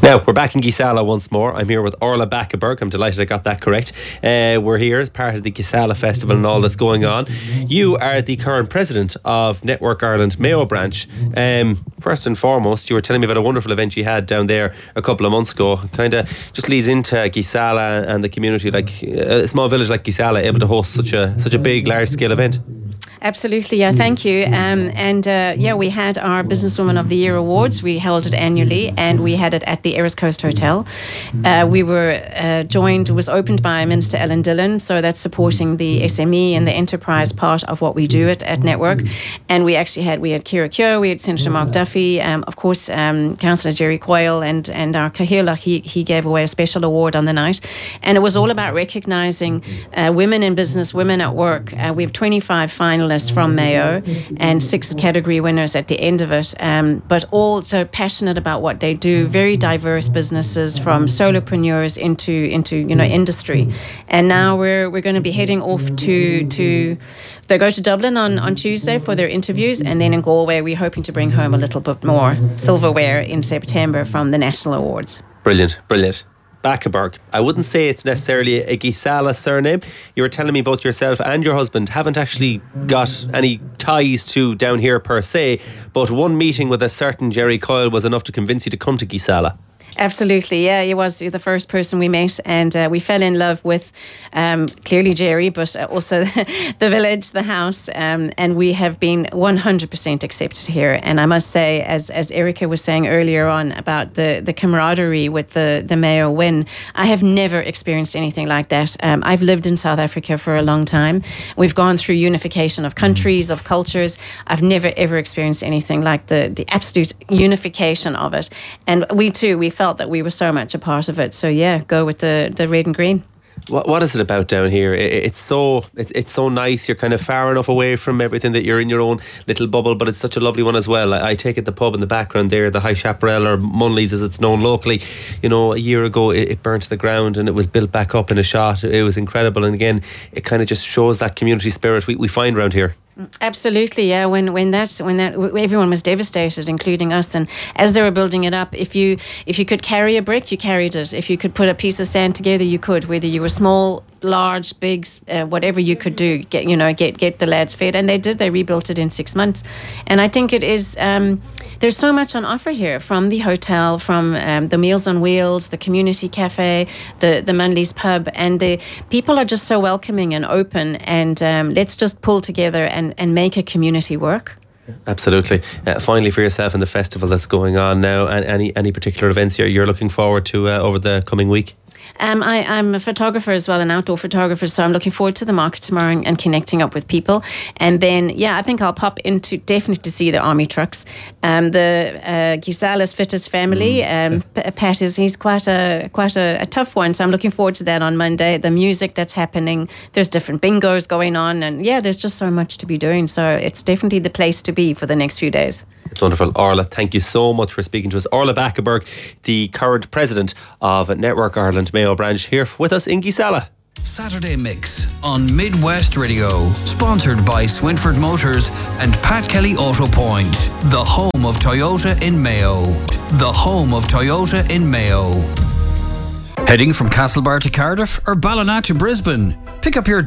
Now, we're back in Gisala once more. I'm here with Orla Backeberg. I'm delighted I got that correct. We're here as part of the Gisala Festival and all that's going on. You are the current president of Network Ireland Mayo branch. First and foremost, you were telling me about a wonderful event you had down there a couple of months ago. Kind of just leads into Gisala and the community, like a small village like Gisala, able to host such a big, large-scale event. Absolutely, yeah, thank you. We had our Businesswoman of the Year Awards. We held it annually, and we had it at the Eris Coast Hotel. We were joined, it was opened by Minister Ellen Dillon, so that's supporting the SME and the enterprise part of what we do at Network. And we had Ciara Keogh, we had Senator Mark Duffy, of course, Councillor Jerry Coyle, and our Kahila, he gave away a special award on the night. And it was all about recognising women in business, women at work. We have 25 finalists from Mayo and 6 category winners at the end of it, but all so passionate about what they do. Very diverse businesses, from solopreneurs into industry. And now we're going to be heading off to they go to Dublin on Tuesday for their interviews, and then in Galway we're hoping to bring home a little bit more silverware in September from the national awards. Brilliant. Backeberg. I wouldn't say it's necessarily a Gisala surname. You were telling me both yourself and your husband haven't actually got any ties to down here per se, but one meeting with a certain Jerry Coyle was enough to convince you to come to Gisala. Absolutely, yeah. He was the first person we met, and we fell in love with clearly Jerry, but also the village, the house, and we have been 100% accepted here. And I must say, as Erica was saying earlier on about the camaraderie with the Mayo win, I have never experienced anything like that. I've lived in South Africa for a long time. We've gone through unification of countries, of cultures. I've never ever experienced anything like the absolute unification of it. And we felt that we were so much a part of it. So yeah, go with the red and green. What is it about down here? It's so nice. You're kind of far enough away from everything that you're in your own little bubble, but it's such a lovely one as well. I take it the pub in the background there, the High Chaparral, or Munley's as it's known locally, a year ago it burnt to the ground and it was built back up in a shot. It was incredible, and again it kind of just shows that community spirit we find around here. Absolutely, yeah. When everyone was devastated, including us. And as they were building it up, if you could carry a brick, you carried it. If you could put a piece of sand together, you could. Whether you were small, large, big, whatever you could do, get the lads fed, and they did. They rebuilt it in 6 months, and I think it is. There's so much on offer here, from the hotel, from the Meals on Wheels, the community cafe, the Munley's pub, and the people are just so welcoming and open. And let's just pull together and make a community work. Absolutely. Finally, for yourself and the festival that's going on now, and any particular events you're looking forward to over the coming week? I'm a photographer as well, an outdoor photographer, so I'm looking forward to the market tomorrow and connecting up with people. And then, I think I'll pop into definitely to see the army trucks. The Gisala's fittest family, Pat he's quite a tough one, so I'm looking forward to that on Monday. The music that's happening, there's different bingos going on, and there's just so much to be doing. So it's definitely the place to be for the next few days. It's wonderful. Orla, thank you so much for speaking to us. Orla Backeberg, the current president of Network Ireland Mayo branch, here with us in Gisala. Saturday Mix on Midwest Radio, sponsored by Swinford Motors and Pat Kelly Auto Point, the home of Toyota in Mayo. The home of Toyota in Mayo. Heading from Castlebar to Cardiff or Ballina to Brisbane? Pick up your